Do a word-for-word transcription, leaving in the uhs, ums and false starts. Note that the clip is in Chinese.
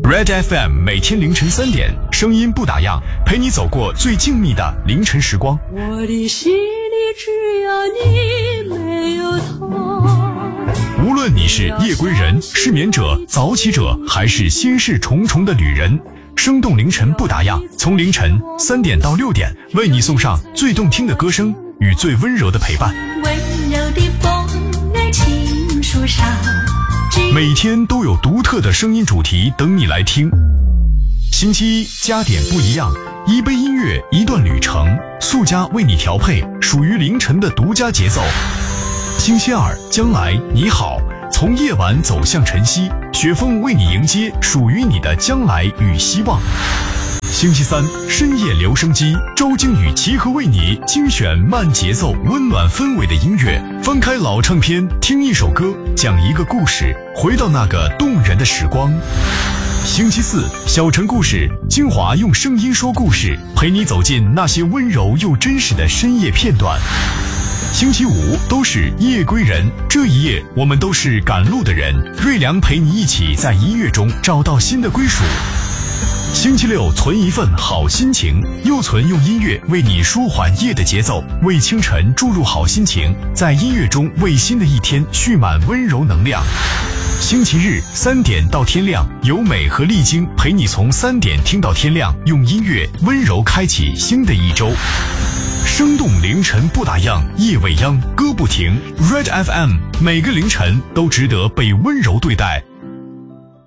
Red F M 每天凌晨三点，声音不打烊，陪你走过最静谧的凌晨时光。 我的心里只有你，没有他。 无论你是夜归人、失眠者、早起者，还是心事重重的旅人，生动凌晨不打烊，从凌晨三点到六点，为你送上最动听的歌声与最温柔的陪伴。 温柔的风在青树上， 每天都有独特的声音主题等你来听。星期一加点不一样，一杯音乐，一段旅程，素家为你调配属于凌晨的独家节奏。星期二将来你好，从夜晚走向晨曦，雪峰为你迎接属于你的将来与希望。星期三深夜留声机，周京与齐和为你精选慢节奏温暖氛围的音乐，翻开老唱片，听一首歌，讲一个故事，回到那个动人的时光。星期四小城故事，精华用声音说故事，陪你走进那些温柔又真实的深夜片段。星期五都是夜归人，这一夜我们都是赶路的人，瑞良陪你一起在音乐中找到新的归属。星期六存一份好心情，又存用音乐为你舒缓夜的节奏，为清晨注入好心情，在音乐中为新的一天蓄满温柔能量。星期日三点到天亮，由美和丽晶陪你从三点听到天亮，用音乐温柔开启新的一周。生动凌晨不打烊，夜未央歌不停。 Red F M 每个凌晨都值得被温柔对待，